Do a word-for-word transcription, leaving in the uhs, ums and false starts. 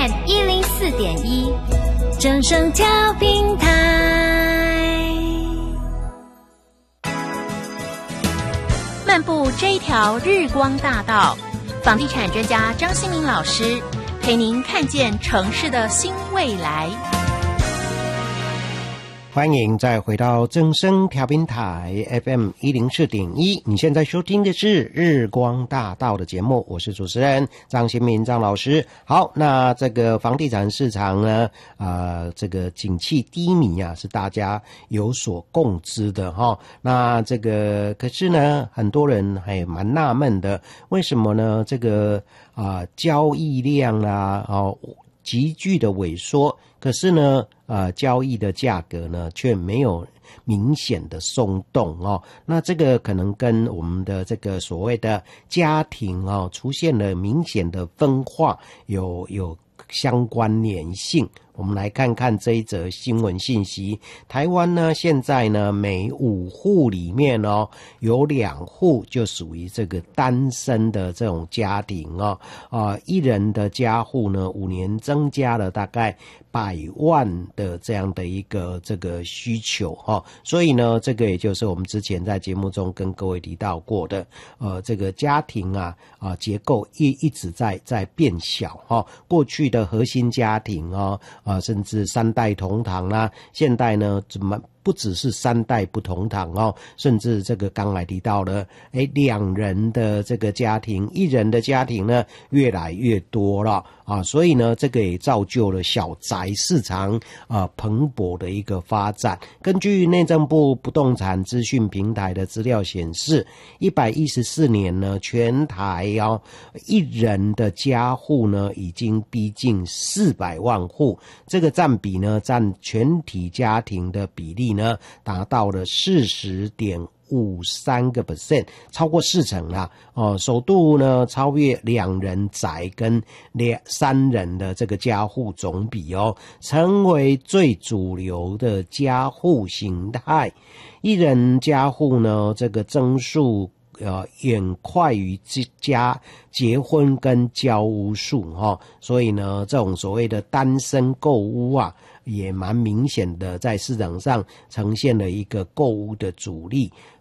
一零四点一，正声调频台。漫步这一条日光大道，房地产专家张新民老师陪您看见城市的新未来。 欢迎再回到正声调频台 F M 一零四点一，你现在收听的是日光大道的节目，我是主持人张新民张老师。好，那这个房地产市场呢，呃，这个景气低迷啊，是大家有所共知的哈。那这个可是呢，很多人还蛮纳闷的，为什么呢？这个啊、呃，交易量啊，哦。急剧的萎缩，可是呢，呃，交易的价格呢却没有明显的松动哦。那这个可能跟我们的这个所谓的家庭哦出现了明显的分化有有相关联性。我们来看看这一则新闻信息。台湾呢，现在呢，每五户里面哦，有两户就属于这个单身的这种家庭哦，啊、呃，一人的家户呢，五年增加了大概百万的这样的一个这个需求哈、哦，所以呢，这个也就是我们之前在节目中跟各位提到过的，呃，这个家庭啊啊、呃、结构一一直在在变小哈、哦，过去的核心家庭哦。啊，甚至三代同堂啦、啊，现代呢怎么不只是三代不同堂哦，甚至这个刚才提到了，哎，两人的这个家庭，一人的家庭呢越来越多了啊，所以呢，这个也造就了小宅市场啊蓬勃的一个发展。根据内政部不动产资讯平台的资料显示，一百一十四年呢，全台哦一人的家户呢已经逼近四百万户，这个占比呢占全体家庭的比例呢。呢，达到了四十点五三个 percent， 超过四成啦。哦，首度呢超越两人宅跟两三人的这个家户总比哦，成为最主流的家户形态。一人家户呢，这个增速呃远快于家结婚跟交屋数哈、哦，所以呢，这种所谓的单身购屋啊。也蛮明显的在市场上呈现了一个购屋的主力。